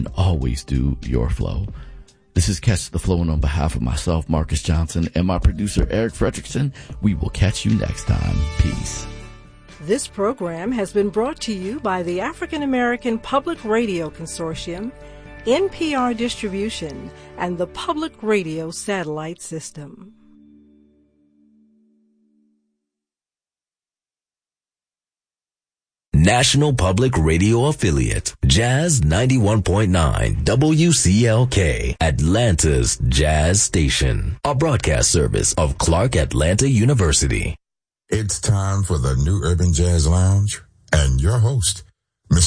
and always do your flow. This is Catch the Flow, and on behalf of myself, Marcus Johnson, and my producer, Eric Fredrickson, we will catch you next time. Peace. This program has been brought to you by the African American Public Radio Consortium, NPR Distribution, and the Public Radio Satellite System. National Public Radio Affiliate, Jazz 91.9 WCLK, Atlanta's Jazz Station, a broadcast service of Clark Atlanta University. It's time for the New Urban Jazz Lounge and your host,